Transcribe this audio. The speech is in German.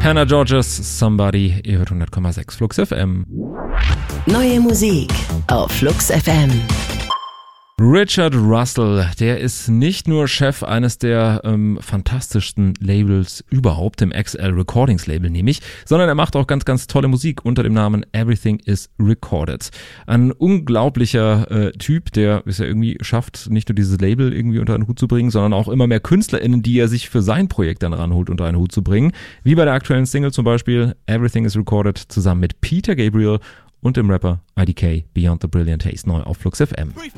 Hannah Georges, Somebody, ihr hört 100,6 Flux FM. Neue Musik auf Flux FM. Richard Russell, der ist nicht nur Chef eines der fantastischsten Labels überhaupt, dem XL Recordings Label nämlich, sondern er macht auch ganz, ganz tolle Musik unter dem Namen Everything is Recorded. Ein unglaublicher Typ, der es ja irgendwie schafft, nicht nur dieses Label irgendwie unter einen Hut zu bringen, sondern auch immer mehr KünstlerInnen, die er sich für sein Projekt dann ranholt, unter einen Hut zu bringen. Wie bei der aktuellen Single zum Beispiel Everything is Recorded zusammen mit Peter Gabriel und dem Rapper IDK Beyond the Brilliant Haze, neu auf Flux FM.